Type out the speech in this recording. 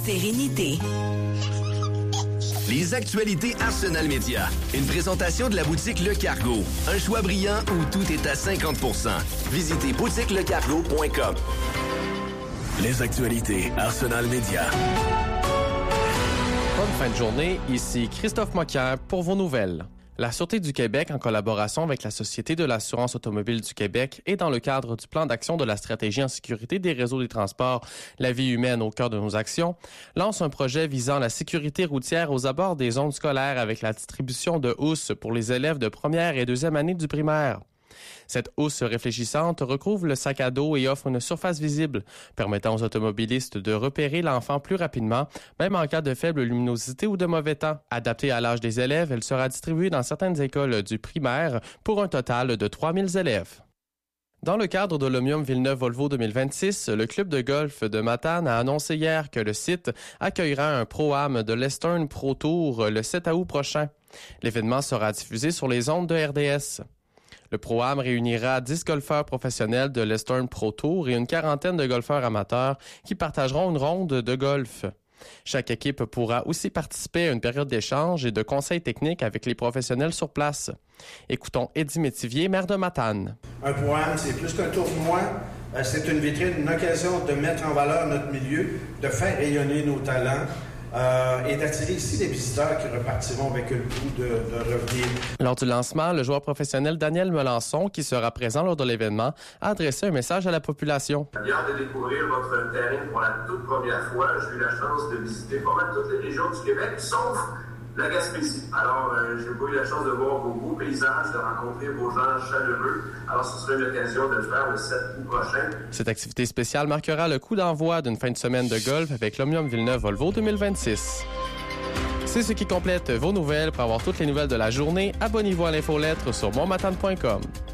sérénité. Les actualités Arsenal Média. Une présentation de la boutique Le Cargo. Un choix brillant où tout est à 50%. Visitez boutiquelecargo.com. Les actualités Arsenal Média. Bonne fin de journée, ici Christophe Moquin pour vos nouvelles. La Sûreté du Québec, en collaboration avec la Société de l'assurance automobile du Québec et dans le cadre du plan d'action de la stratégie en sécurité des réseaux des transports, la vie humaine au cœur de nos actions, lance un projet visant la sécurité routière aux abords des zones scolaires avec la distribution de housses pour les élèves de première et deuxième année du primaire. Cette housse réfléchissante recouvre le sac à dos et offre une surface visible, permettant aux automobilistes de repérer l'enfant plus rapidement, même en cas de faible luminosité ou de mauvais temps. Adaptée à l'âge des élèves, elle sera distribuée dans certaines écoles du primaire pour un total de 3000 élèves. Dans le cadre de l'Omnium Villeneuve-Volvo 2026, le club de golf de Matane a annoncé hier que le site accueillera un Pro-Am de l'Eastern Pro Tour le 7 août prochain. L'événement sera diffusé sur les ondes de RDS. Le Pro-Am réunira 10 golfeurs professionnels de l'Eastern Pro Tour et une quarantaine de golfeurs amateurs qui partageront une ronde de golf. Chaque équipe pourra aussi participer à une période d'échange et de conseils techniques avec les professionnels sur place. Écoutons Eddie Métivier, maire de Matane. Un Pro-Am, c'est plus qu'un tournoi. C'est une vitrine, une occasion de mettre en valeur notre milieu, de faire rayonner nos talents. Et d'attirer ici des visiteurs qui repartiront avec le goût de revenir. Lors du lancement, le joueur professionnel Daniel Melançon, qui sera présent lors de l'événement, a adressé un message à la population. J'ai hâte de découvrir votre terrain pour la toute première fois. J'ai eu la chance de visiter pas mal toutes les régions du Québec, sauf la Gaspésie. Alors, j'ai pas eu la chance de voir vos beaux paysages, de rencontrer vos gens chaleureux. Alors, ce sera l'occasion de le faire le 7 août prochain. Cette activité spéciale marquera le coup d'envoi d'une fin de semaine de golf avec l'Omnium Villeneuve-Volvo 2026. C'est ce qui complète vos nouvelles. Pour avoir toutes les nouvelles de la journée, abonnez-vous à l'infolettre sur monmatane.com.